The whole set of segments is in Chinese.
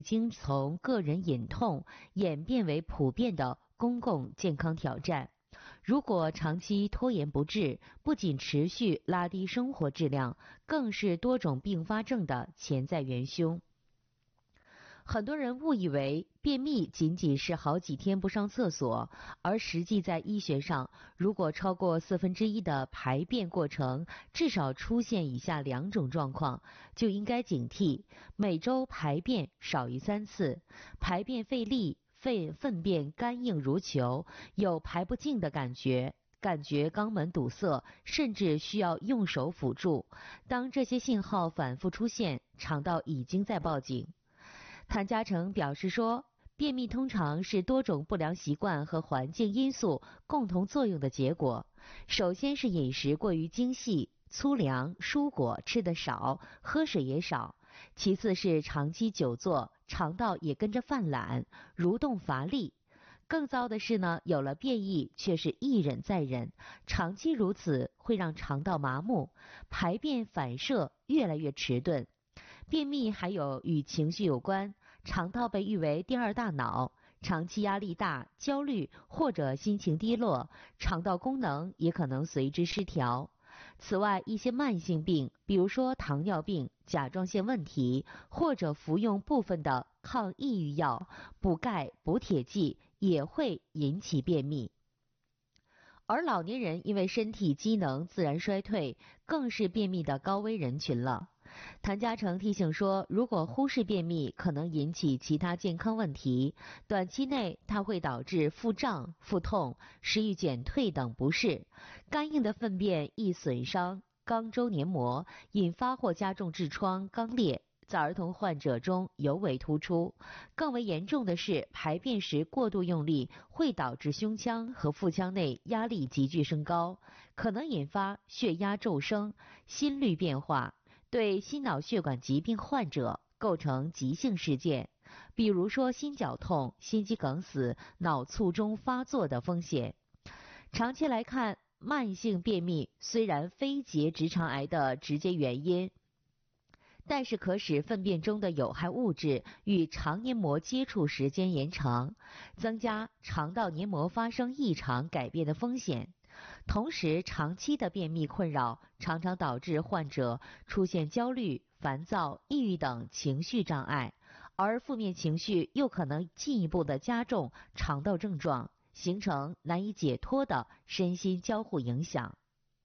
已经从个人隐痛演变为普遍的公共健康挑战。如果长期拖延不治，不仅持续拉低生活质量，更是多种并发症的潜在元凶。很多人误以为便秘仅仅是好几天不上厕所，而实际在医学上，如果超过1/4的排便过程至少出现以下2种状况，就应该警惕：每周排便少于3次，排便费力，粪便干硬如球，有排不尽的感觉肛门堵塞，甚至需要用手辅助。当这些信号反复出现，肠道已经在报警。谭家成表示说，便秘通常是多种不良习惯和环境因素共同作用的结果。首先是饮食过于精细，粗粮、蔬果吃得少，喝水也少。其次是长期久坐，肠道也跟着犯懒，蠕动乏力。更糟的是呢，有了便意却是一忍再忍，长期如此会让肠道麻木，排便反射越来越迟钝。便秘还有与情绪有关，肠道被誉为第2大脑，长期压力大、焦虑或者心情低落，肠道功能也可能随之失调。此外，一些慢性病，比如说糖尿病、甲状腺问题，或者服用部分的抗抑郁药、补钙、补铁剂，也会引起便秘。而老年人因为身体机能自然衰退，更是便秘的高危人群了。谭家成提醒说，如果忽视便秘，可能引起其他健康问题，短期内它会导致腹胀、腹痛、食欲减退等不适。干硬的粪便易损伤肛周黏膜，引发或加重痔疮、肛裂，在儿童患者中尤为突出。更为严重的是，排便时过度用力会导致胸腔和腹腔内压力急剧升高，可能引发血压骤升、心律变化，对心脑血管疾病患者构成急性事件，比如说心绞痛、心肌梗死、脑卒中发作的风险。长期来看，慢性便秘虽然非结直肠癌的直接原因，但是可使粪便中的有害物质与肠黏膜接触时间延长，增加肠道黏膜发生异常改变的风险。同时，长期的便秘困扰常常导致患者出现焦虑、烦躁、抑郁等情绪障碍，而负面情绪又可能进一步的加重肠道症状，形成难以解脱的身心交互影响。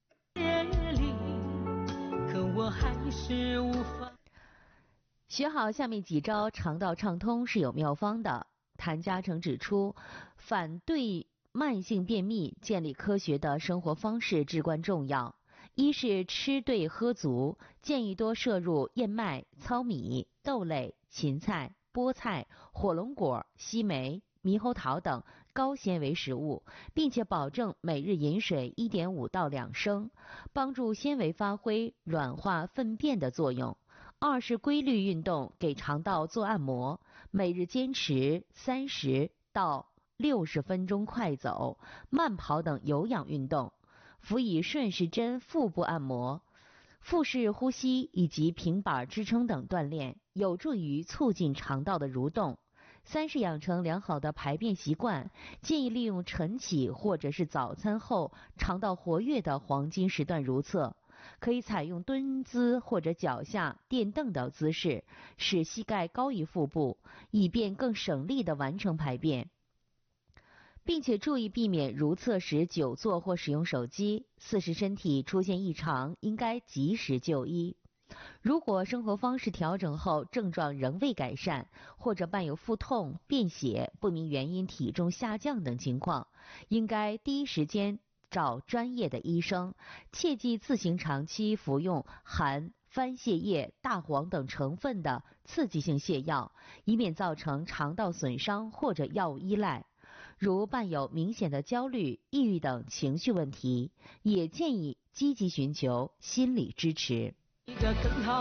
可我还是无法学好下面几招肠道畅通是有妙方的。谭家成指出，反对慢性便秘，建立科学的生活方式至关重要。一是吃对喝足，建议多摄入燕麦、糙米、豆类、芹菜、菠菜、火龙果、西梅、猕猴桃等高纤维食物，并且保证每日饮水1.5到2升，帮助纤维发挥软化粪便的作用。二是规律运动，给肠道做按摩，每日坚持30到60分钟快走、慢跑等有氧运动，辅以顺时针腹部按摩、腹式呼吸以及平板支撑等锻炼，有助于促进肠道的蠕动。三是养成良好的排便习惯，建议利用晨起或者是早餐后肠道活跃的黄金时段如厕，可以采用蹲姿或者脚下垫凳的姿势，使膝盖高于腹部，以便更省力地完成排便，并且注意避免如厕时久坐或使用手机。四是身体出现异常，应该及时就医。如果生活方式调整后症状仍未改善，或者伴有腹痛、便血、不明原因体重下降等情况，应该第一时间找专业的医生，切忌自行长期服用含番泻叶、大黄等成分的刺激性泻药，以免造成肠道损伤或者药物依赖。如伴有明显的焦虑、抑郁等情绪问题，也建议积极寻求心理支持。一个更好